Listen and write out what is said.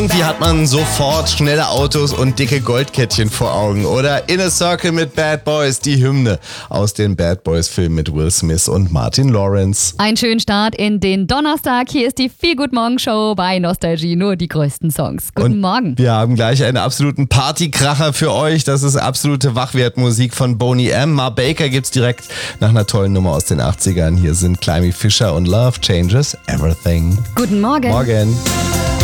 Irgendwie hat man sofort schnelle Autos und dicke Goldkettchen vor Augen. Oder In a Circle mit Bad Boys, die Hymne aus den Bad Boys Filmen mit Will Smith und Martin Lawrence. Einen schönen Start in den Donnerstag. Hier ist die Feel-Good-Morgen-Show bei Nostalgie. Nur die größten Songs. Guten Morgen. Wir haben gleich einen absoluten Partykracher für euch. Das ist absolute Wachwertmusik von Boney M. Ma Baker gibt's direkt nach einer tollen Nummer aus den 80ern. Hier sind Climby Fisher und Love Changes Everything. Guten Morgen. Morgen.